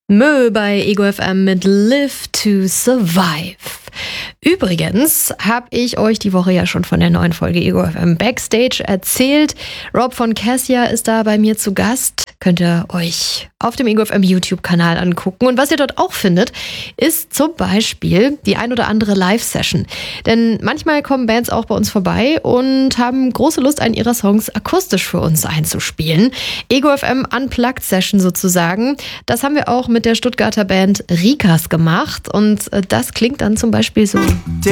Mö bei Ego FM mit Live to Survive. Übrigens habe ich euch die Woche ja schon von der neuen Folge Ego FM Backstage erzählt. Rob von Cassia ist da bei mir zu Gast. Könnt ihr euch auf dem Ego FM YouTube-Kanal angucken. Und was ihr dort auch findet, ist zum Beispiel die ein oder andere Live-Session. Denn manchmal kommen Bands auch bei uns vorbei und haben große Lust, einen ihrer Songs akustisch für uns einzuspielen. Ego FM Unplugged Session sozusagen. Das haben wir auch mit der Stuttgarter Band Rikas gemacht. Und das klingt dann zum Beispiel so.